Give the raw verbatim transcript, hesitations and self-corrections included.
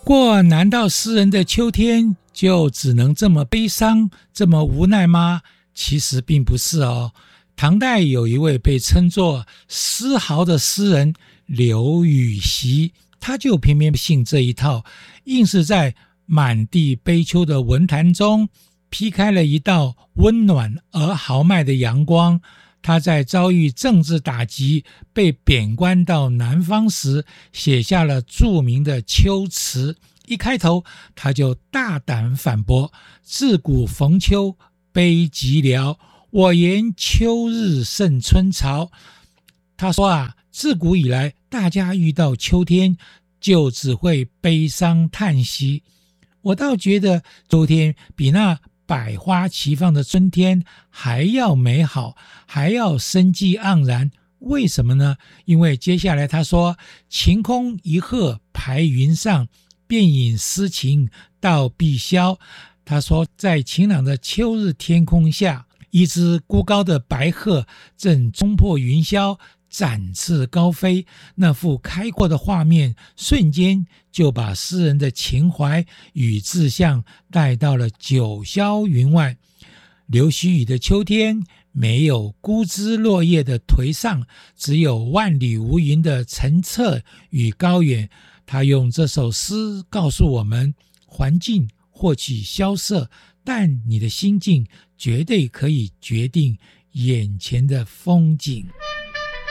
过难道诗人的秋天就只能这么悲伤这么无奈吗？其实并不是哦。唐代有一位被称作诗豪的诗人刘禹锡，他就偏偏不信这一套，硬是在满地悲秋的文坛中劈开了一道温暖而豪迈的阳光。他在遭遇政治打击被贬官到南方时，写下了著名的秋词。一开头他就大胆反驳，自古逢秋悲寂寥，我言秋日胜春潮。他说啊，自古以来大家遇到秋天就只会悲伤叹息，我倒觉得秋天比那百花齐放的春天还要美好，还要生机盎然。为什么呢？因为接下来他说，晴空一鹤排云上，便引诗情到碧霄。他说，在晴朗的秋日天空下，一只孤高的白鹤正冲破云霄，展翅高飞。那幅开阔的画面瞬间就把诗人的情怀与志向带到了九霄云外。刘希宇的秋天没有枯枝落叶的颓丧，只有万里无云的澄澈与高远。他用这首诗告诉我们，环境或许萧瑟，但你的心境绝对可以决定眼前的风景。